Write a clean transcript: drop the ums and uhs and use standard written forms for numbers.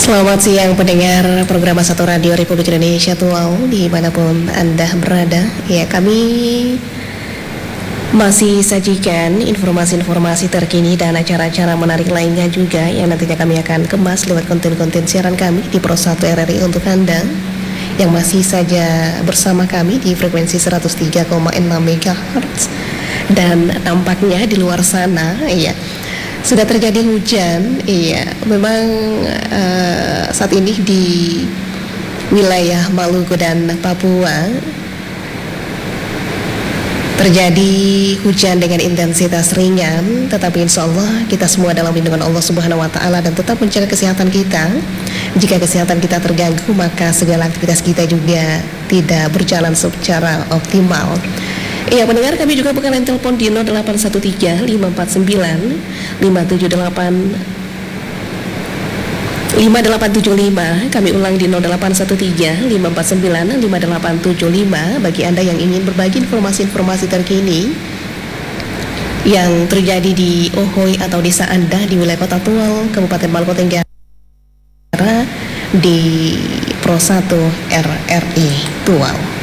Selamat siang pendengar program Satu Radio Republik Indonesia Tuau dimanapun Anda berada. Ya, kami masih sajikan informasi-informasi terkini dan acara-acara menarik lainnya juga yang nantinya kami akan kemas lewat konten-konten siaran kami di Pro 1 RRI untuk Anda yang masih saja bersama kami di frekuensi 103,6 MHz. Dan tampaknya di luar sana ya sudah terjadi hujan. Iya, memang saat ini di wilayah Maluku dan Papua terjadi hujan dengan intensitas ringan, tetapi insya Allah kita semua dalam lindungan Allah Subhanahu Wa Taala dan tetap menjaga kesehatan kita. Jika kesehatan kita terganggu, maka segala aktivitas kita juga tidak berjalan secara optimal. Iya, pendengar, kami juga bukan line telepon di 0813 549 5875. Kami ulang di 0813 549 5875 bagi Anda yang ingin berbagi informasi-informasi terkini yang terjadi di Ohoy atau desa Anda di wilayah Kota Tual, Kabupaten Maluku Tenggara di Pro 1 RRI Tual.